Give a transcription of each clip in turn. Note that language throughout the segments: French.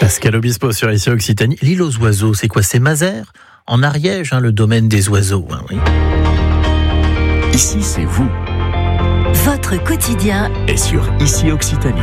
Pascal Obispo sur ici Occitanie. L'île aux oiseaux, c'est quoi? C'est Mazères, en Ariège, le domaine des oiseaux. Oui. Ici, c'est vous. Votre quotidien Et sur Ici Occitanie.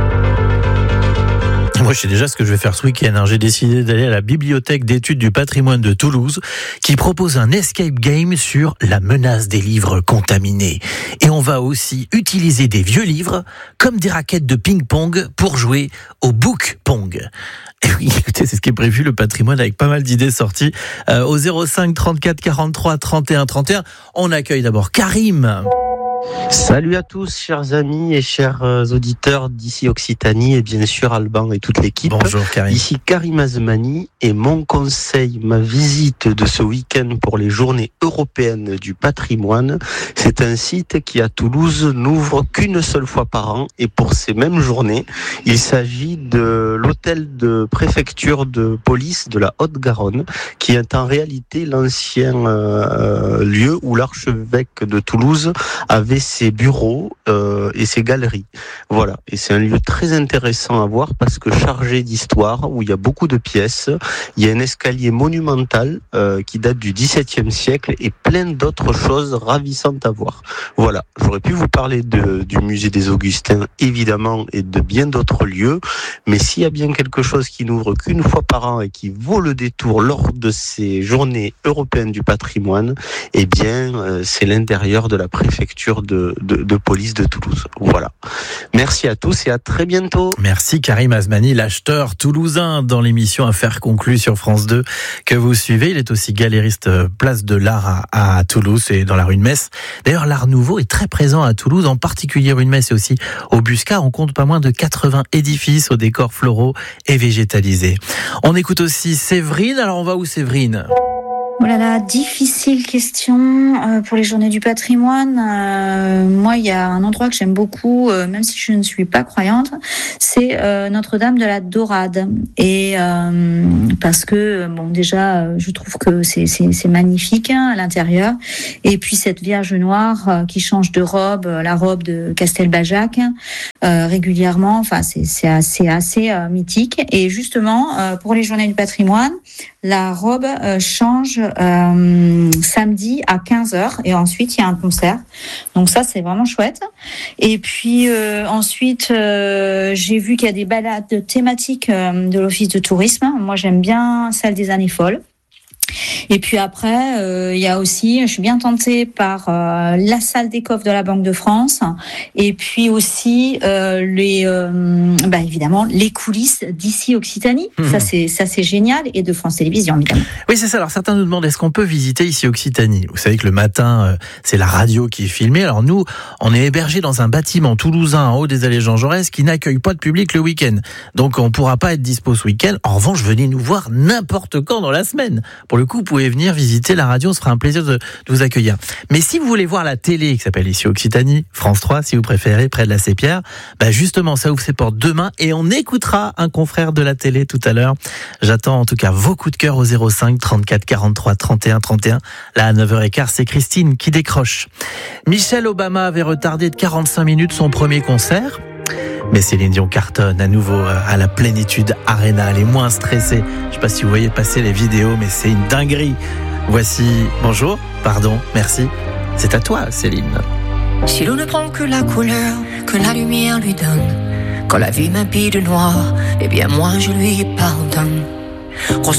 Moi, je sais déjà ce que je vais faire ce week-end. J'ai décidé d'aller à la Bibliothèque d'études du patrimoine de Toulouse, qui propose un escape game sur la menace des livres contaminés. Et on va aussi utiliser des vieux livres comme des raquettes de ping-pong pour jouer au book pong. Et oui, écoutez, c'est ce qui est prévu, le patrimoine, avec pas mal d'idées sorties. Au 05 34 43 31 31, on accueille d'abord Karim. Salut à tous, chers amis et chers auditeurs d'Ici Occitanie et bien sûr Alban et toute l'équipe. Bonjour Karim. Ici Karim Azmani et mon conseil, ma visite de ce week-end pour les journées européennes du patrimoine, c'est un site qui à Toulouse n'ouvre qu'une seule fois par an et pour ces mêmes journées, il s'agit de l'hôtel de préfecture de police de la Haute-Garonne qui est en réalité l'ancien lieu où l'archevêque de Toulouse avait ses bureaux et ses galeries. Voilà. Et c'est un lieu très intéressant à voir parce que chargé d'histoire, où il y a beaucoup de pièces. Il y a un escalier monumental qui date du XVIIe siècle et plein d'autres choses ravissantes à voir. Voilà. J'aurais pu vous parler du musée des Augustins, évidemment, et de bien d'autres lieux. Mais s'il y a bien quelque chose qui n'ouvre qu'une fois par an et qui vaut le détour lors de ces journées européennes du patrimoine, eh bien, c'est l'intérieur de la préfecture de police de Toulouse. Voilà. Merci à tous et à très bientôt. Merci Karim Azmani, l'acheteur toulousain dans l'émission Affaires conclues sur France 2 que vous suivez. Il est aussi galériste place de l'Art à Toulouse et dans la rue de Metz. D'ailleurs, l'art nouveau est très présent à Toulouse, en particulier rue de Metz et aussi au Buscar. On compte pas moins de 80 édifices aux décors floraux et végétalisés. On écoute aussi Séverine. Alors on va où, Séverine ? Oh là là, difficile question pour les journées du patrimoine. Moi, il y a un endroit que j'aime beaucoup, même si je ne suis pas croyante, c'est Notre-Dame de la Dorade. Et parce que, bon, déjà, je trouve que c'est magnifique à l'intérieur. Et puis cette Vierge Noire qui change de robe, la robe de Castelbajac, régulièrement. Enfin, c'est assez mythique. Et justement, pour les journées du patrimoine, la robe change samedi à 15h et ensuite il y a un concert. Donc ça, c'est vraiment chouette. Et puis ensuite, j'ai vu qu'il y a des balades thématiques de l'Office de tourisme. Moi, j'aime bien celle des années folles. Et puis après, il y a aussi, je suis bien tentée par la salle des coffres de la Banque de France, et puis aussi évidemment les coulisses d'Ici Occitanie. Ça c'est génial, et de France Télévisions évidemment. Oui, c'est ça. Alors certains nous demandent, est-ce qu'on peut visiter Ici Occitanie ? Vous savez que le matin, c'est la radio qui est filmée. Alors nous, on est hébergés dans un bâtiment toulousain en haut des allées Jean Jaurès qui n'accueille pas de public le week-end. Donc on pourra pas être dispo ce week-end. En revanche, venez nous voir n'importe quand dans la semaine. Pour le coup, vous pouvez venir visiter la radio, on se fera un plaisir de vous accueillir. Mais si vous voulez voir la télé qui s'appelle Ici Occitanie, France 3 si vous préférez, près de la Sépierre, justement ça ouvre ses portes demain et on écoutera un confrère de la télé tout à l'heure. J'attends en tout cas vos coups de cœur au 05 34 43 31 31. Là à 9h15, c'est Christine qui décroche. Michelle Obama avait retardé de 45 minutes son premier concert. Mais Céline Dion cartonne à nouveau à la Plénitude Arena. Elle est moins stressée. Je ne sais pas si vous voyez passer les vidéos, mais c'est une dinguerie. Voici, bonjour, pardon, merci. C'est à toi, Céline. Si l'on ne prend que la couleur que la lumière lui donne, quand la vie m'habille de noir, eh bien moi je lui pardonne.